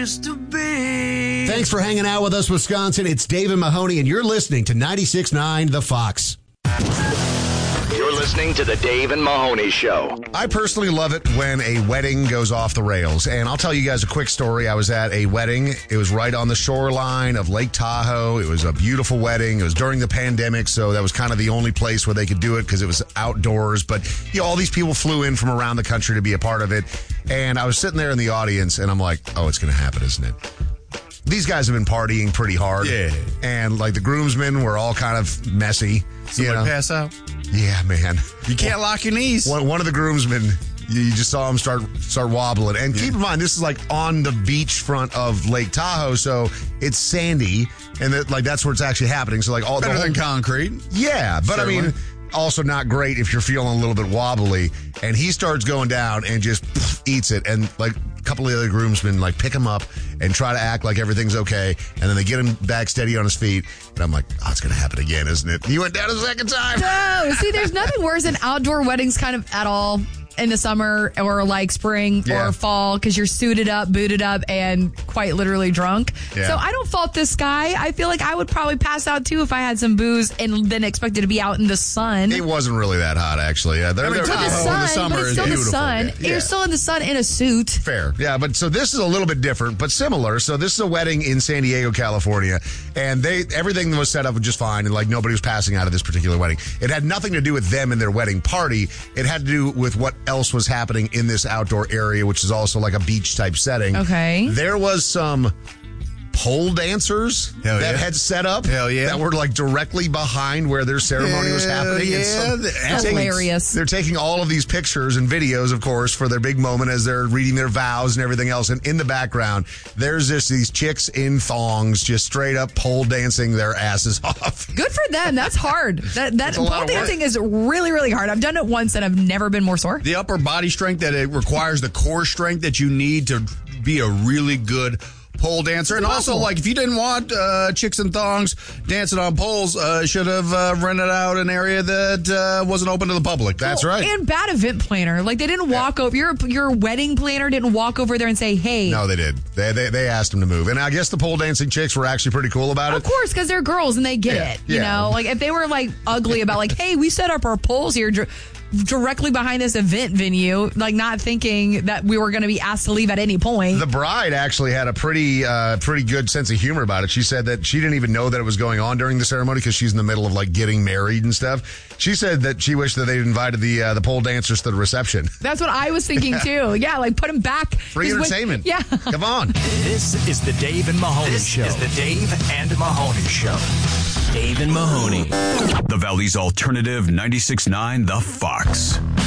place to be. Thanks for hanging out with us, Wisconsin. It's Dave and Mahoney, and you're listening to 96.9 The Fox. You're listening to the Dave and Mahoney Show. I personally love it when a wedding goes off the rails. And I'll tell you guys a quick story. I was at a wedding. It was right on the shoreline of Lake Tahoe. It was a beautiful wedding. It was during the pandemic, so that was kind of the only place where they could do it because it was outdoors. But all these people flew in from around the country to be a part of it. And I was sitting there in the audience, and I'm like, oh, it's going to happen, isn't it? These guys have been partying pretty hard. Yeah. And, the groomsmen were all kind of messy. Somebody pass out? Yeah, man. You can't lock your knees. One of the groomsmen, you just saw him start wobbling. And keep in mind, this is on the beachfront of Lake Tahoe, so it's sandy, and that's where it's actually happening. So all better than concrete. Yeah, but certainly. I mean, also not great if you're feeling a little bit wobbly. And he starts going down and just eats it, and a couple of the other groomsmen pick him up and try to act like everything's okay, and then they get him back steady on his feet. And I'm like, oh, it's going to happen again, isn't it? He went down a second time. No, see, there's nothing worse than outdoor weddings kind of at all in the summer or spring or fall because you're suited up, booted up, and quite literally drunk. Yeah. So I don't fault this guy. I feel like I would probably pass out too if I had some booze and then expected to be out in the sun. It wasn't really that hot, actually. Yeah, Tahoe in the summer but it's is still the beautiful. sun. Yeah. You're still in the sun in a suit. Fair. Yeah, but so this is a little bit different, but similar. So this is a wedding in San Diego, California, and everything was set up just fine, and nobody was passing out of this particular wedding. It had nothing to do with them and their wedding party. It had to do with what else was happening in this outdoor area, which is also a beach type setting. Okay. There was some pole dancers that had set up that were directly behind where their ceremony was happening. That's hilarious. They're taking all of these pictures and videos, of course, for their big moment as they're reading their vows and everything else. And in the background, there's just these chicks in thongs just straight up pole dancing their asses off. Good for them. That's hard. That pole dancing is really, really hard. I've done it once and I've never been more sore. The upper body strength that it requires, the core strength that you need to be a really good pole dancer. And also, if you didn't want chicks and thongs dancing on poles, should have rented out an area that wasn't open to the public. That's right. And bad event planner. They didn't walk over. Your wedding planner didn't walk over there and say, hey. No, they did. They asked them to move. And I guess the pole dancing chicks were actually pretty cool about it. Of course, because they're girls and they get it. You know? If they were ugly about hey, we set up our poles here directly behind this event venue, not thinking that we were going to be asked to leave at any point. The bride actually had a pretty good sense of humor about it. She said that she didn't even know that it was going on during the ceremony because she's in the middle of getting married and stuff. She said that she wished that they'd invited the pole dancers to the reception. That's what I was thinking too. Yeah, put them back. Free entertainment. Yeah. Come on. This is the Dave and Mahoney Show. This is the Dave and Mahoney Show. Dave and Mahoney. The Valley's alternative 96.9 The Fox.